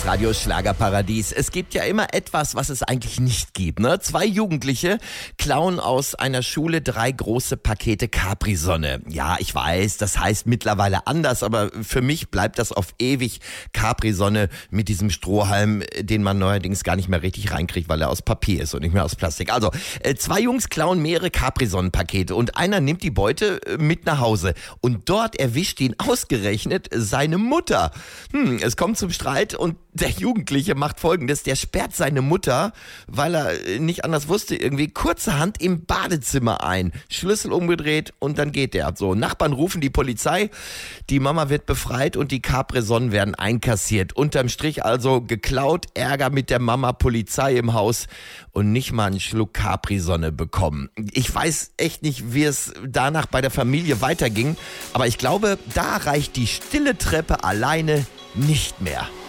Hitradio Schlagerparadies. Es gibt ja immer etwas, was es eigentlich nicht gibt, ne? 2 Jugendliche klauen aus einer Schule 3 große Pakete Capri-Sonne. Ja, ich weiß, das heißt mittlerweile anders, aber für mich bleibt das auf ewig Capri-Sonne mit diesem Strohhalm, den man neuerdings gar nicht mehr richtig reinkriegt, weil er aus Papier ist und nicht mehr aus Plastik. Also, 2 Jungs klauen mehrere Capri-Sonnen-Pakete und einer nimmt die Beute mit nach Hause. Und dort erwischt ihn ausgerechnet seine Mutter. Es kommt zum Streit und der Jugendliche macht Folgendes: Der sperrt seine Mutter, weil er nicht anders wusste, irgendwie kurzerhand im Badezimmer ein. Schlüssel umgedreht und dann geht er. So, Nachbarn rufen die Polizei, die Mama wird befreit und die Capri-Sonnen werden einkassiert. Unterm Strich also geklaut, Ärger mit der Mama, Polizei im Haus und nicht mal einen Schluck Capri-Sonne bekommen. Ich weiß echt nicht, wie es danach bei der Familie weiterging, aber ich glaube, da reicht die stille Treppe alleine nicht mehr.